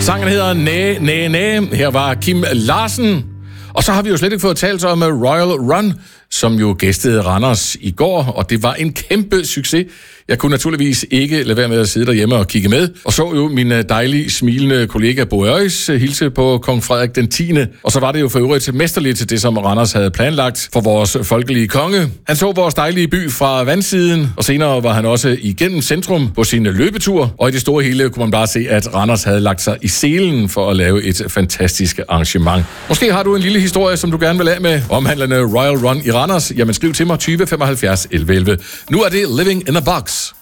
Sangen hedder Næ, Næ, Næ. Her var Kim Larsen. Og så har vi jo slet ikke fået talt om Royal Run, som jo gæstede Randers i går, og det var en kæmpe succes. Jeg kunne naturligvis ikke lade være med at sidde derhjemme og kigge med, og så jo min dejlige, smilende kollega Bo Øjs hilse på kong Frederik den 10. Og så var det jo for øvrigt mesterligt det, som Randers havde planlagt for vores folkelige konge. Han så vores dejlige by fra vandsiden, og senere var han også igennem centrum på sin løbetur, og i det store hele kunne man bare se, at Randers havde lagt sig i selen for at lave et fantastisk arrangement. Måske har du en lille historie, som du gerne vil af med, omhandlende Royal Run i Randers. Jamen skriv til mig 20 75 11 11. Nu er det Living in a Box.